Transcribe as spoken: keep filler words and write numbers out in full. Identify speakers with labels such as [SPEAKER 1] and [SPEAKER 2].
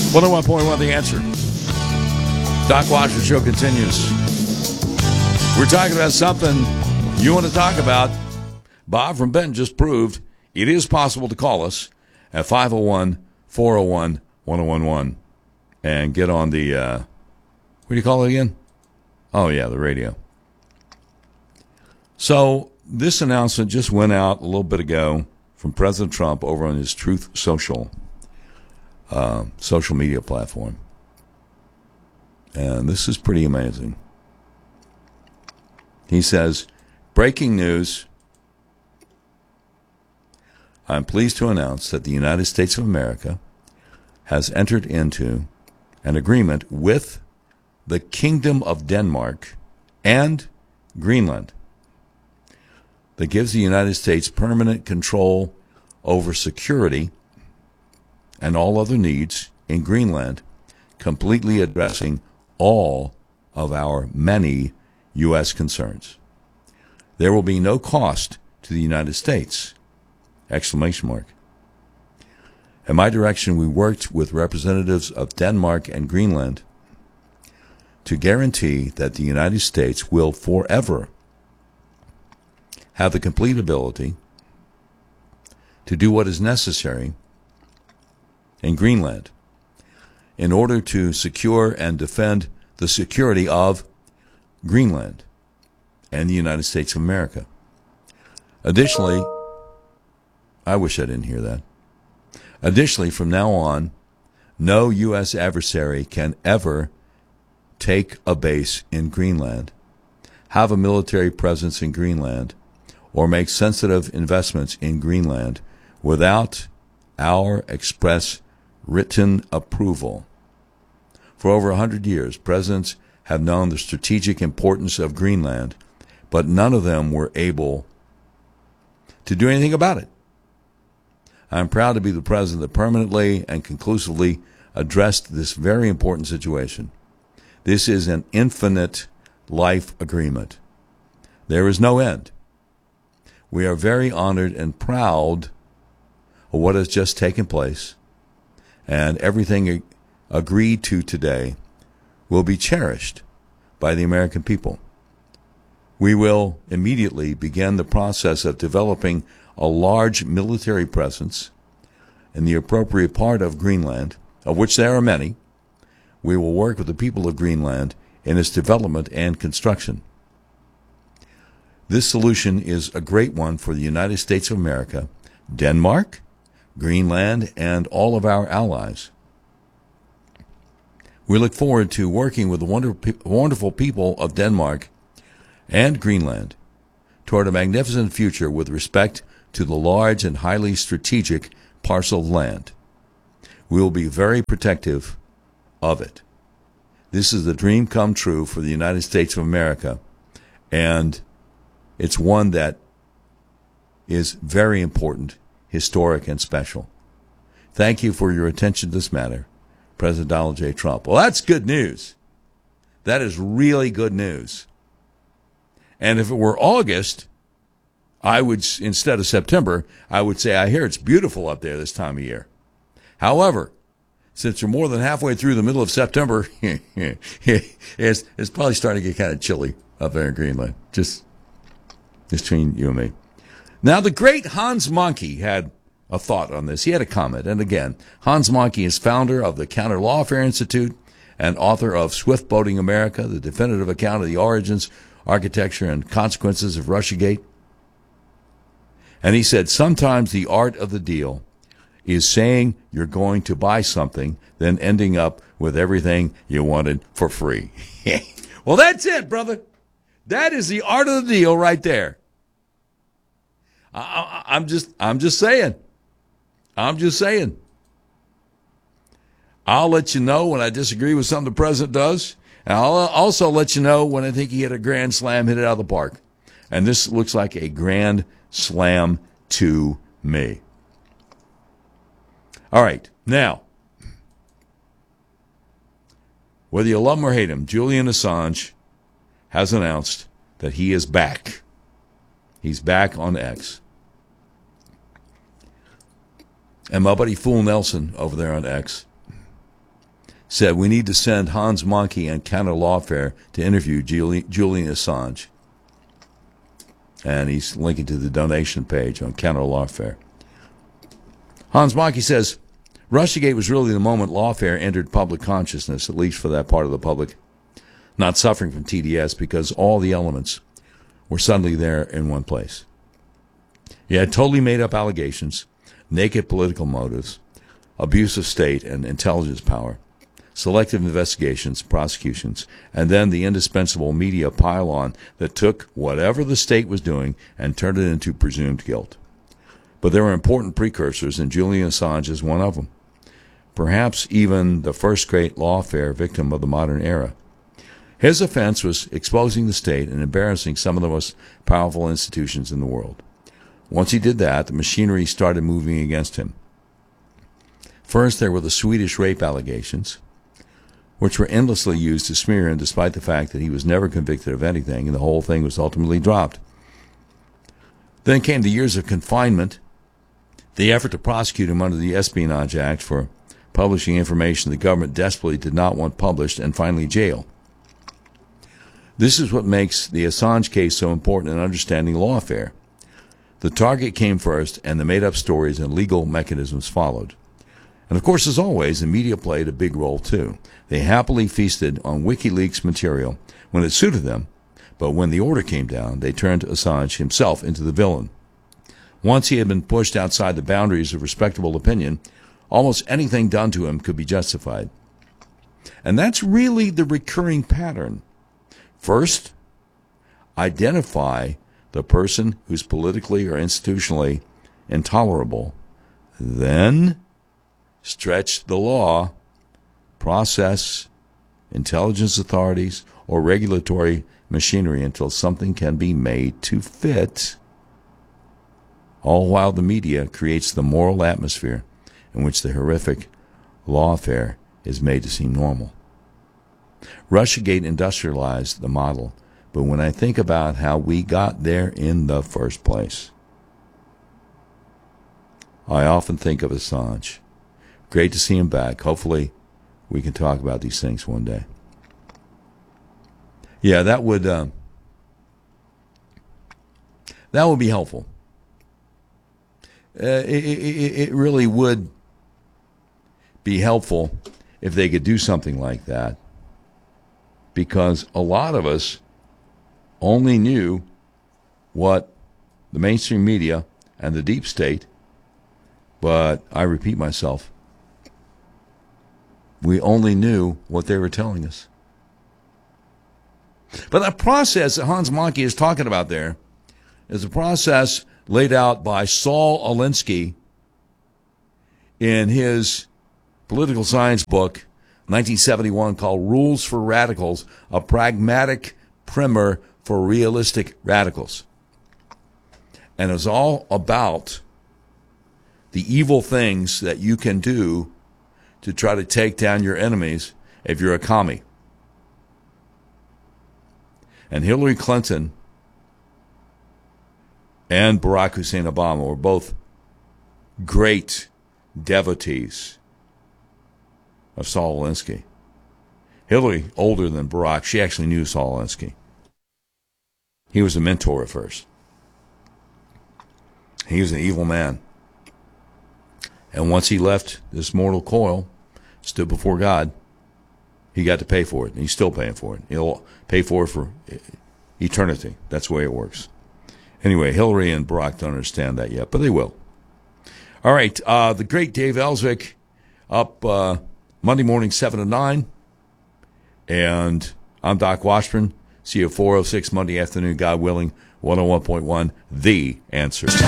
[SPEAKER 1] one oh one point one The Answer. Doc Washington Show continues. We're talking about something you want to talk about. Bob from Benton just proved it is possible to call us at five oh one, four oh one, one oh one one and get on the, uh, what do you call it again? Oh, yeah, the radio. So this announcement just went out a little bit ago from President Trump over on his Truth Social uh, social media platform. And this is pretty amazing. He says, breaking news. I'm pleased to announce that the United States of America has entered into an agreement with the Kingdom of Denmark and Greenland that gives the United States permanent control over security and all other needs in Greenland, completely addressing all of our many U S concerns. There will be no cost to the United States! Exclamation mark. In my direction, we worked with representatives of Denmark and Greenland to guarantee that the United States will forever have the complete ability to do what is necessary in Greenland in order to secure and defend the security of Greenland and the United States of America. Additionally, I wish I didn't hear that. Additionally, from now on, no U S adversary can ever take a base in Greenland, have a military presence in Greenland, or make sensitive investments in Greenland without our express written approval. For over a hundred years, presidents have known the strategic importance of Greenland, but none of them were able to do anything about it. I am proud to be the president that permanently and conclusively addressed this very important situation. This is an infinite life agreement. There is no end. We are very honored and proud of what has just taken place, and everything agreed to today will be cherished by the American people. We will immediately begin the process of developing a large military presence in the appropriate part of Greenland, of which there are many. We will work with the people of Greenland in its development and construction. This solution is a great one for the United States of America, Denmark, Greenland, and all of our allies. We look forward to working with the wonderful people of Denmark and Greenland toward a magnificent future with respect to the large and highly strategic parcel of land. We will be very protective of it. This is the dream come true for the United States of America, and it's one that is very important, historic, and special. Thank you for your attention to this matter, President Donald J. Trump. Well, that's good news. That is really good news. And if it were August, I would, instead of September, I would say, I hear it's beautiful up there this time of year. However, since you're more than halfway through the middle of September, it's, it's probably starting to get kind of chilly up there in Greenland. Just, just between you and me. Now, the great Hans Monkey had a thought on this. He had a comment. And again, Hans Monkey is founder of the Counter Lawfare Institute and author of Swift Boating America, the definitive account of the origins, architecture, and consequences of Russiagate. And he said, sometimes the art of the deal is saying you're going to buy something, then ending up with everything you wanted for free. Well, that's it, brother. That is the art of the deal right there. I, I, I'm just, I'm just saying. I'm just saying. I'll let you know when I disagree with something the president does, and I'll also let you know when I think he hit a grand slam, hit it out of the park. And this looks like a grand slam to me. All right, now, whether you love him or hate him, Julian Assange has announced that he is back. He's back on X. And my buddy Fool Nelson over there on X said we need to send Hans Monkey and Counter Lawfare to interview Julian Assange. And he's linking to the donation page on Counter Lawfare. Hans Monkey says, Russiagate was really the moment Lawfare entered public consciousness, at least for that part of the public, not suffering from T D S because all the elements were suddenly there in one place. He had totally made up allegations, naked political motives, abuse of state and intelligence power, selective investigations, prosecutions, and then the indispensable media pile-on that took whatever the state was doing and turned it into presumed guilt. But there were important precursors, and Julian Assange is one of them. Perhaps even the first great lawfare victim of the modern era. His offense was exposing the state and embarrassing some of the most powerful institutions in the world. Once he did that, the machinery started moving against him. First, there were the Swedish rape allegations, which were endlessly used to smear him despite the fact that he was never convicted of anything, and the whole thing was ultimately dropped. Then came the years of confinement, the effort to prosecute him under the Espionage Act for publishing information the government desperately did not want published, and finally jail. This is what makes the Assange case so important in understanding lawfare. The target came first, and the made-up stories and legal mechanisms followed. And of course, as always, the media played a big role too. They happily feasted on WikiLeaks material when it suited them, but when the order came down, they turned Assange himself into the villain. Once he had been pushed outside the boundaries of respectable opinion, almost anything done to him could be justified. And that's really the recurring pattern. First, identify the person who's politically or institutionally intolerable. Then, stretch the law, process, intelligence authorities, or regulatory machinery until something can be made to fit, all while the media creates the moral atmosphere in which the horrific lawfare is made to seem normal. Russiagate industrialized the model, but when I think about how we got there in the first place, I often think of Assange. Great to see him back. Hopefully we can talk about these things one day. Yeah, that would uh, that would be helpful. Uh, it, it, it really would be helpful if they could do something like that, because a lot of us only knew what the mainstream media and the deep state, but I repeat myself, we only knew what they were telling us. But that process that Hans Monkey is talking about there is a process laid out by Saul Alinsky in his political science book, nineteen seventy-one, called Rules for Radicals, a pragmatic primer for realistic radicals. And it's all about the evil things that you can do to try to take down your enemies if you're a commie. And Hillary Clinton and Barack Hussein Obama were both great devotees of Saul Alinsky. Hillary, older than Barack, she actually knew Saul Alinsky. He was a mentor at first. He was an evil man. And once he left this mortal coil, stood before God, he got to pay for it. And he's still paying for it. He'll pay for it for eternity. That's the way it works. Anyway, Hillary and Barack don't understand that yet, but they will. All right, uh, the great Dave Ellswick up uh, Monday morning, seven to nine. And I'm Doc Washburn. See you at four oh six Monday afternoon, God willing, one oh one point one, The Answer.